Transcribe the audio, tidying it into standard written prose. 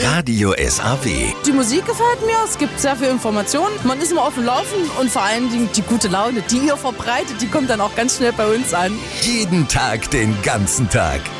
Radio SAW. Die Musik gefällt mir, es gibt sehr viel Informationen, man ist immer auf dem Laufen und vor allen Dingen die gute Laune, die ihr verbreitet, die kommt dann auch ganz schnell bei uns an. Jeden Tag, den ganzen Tag.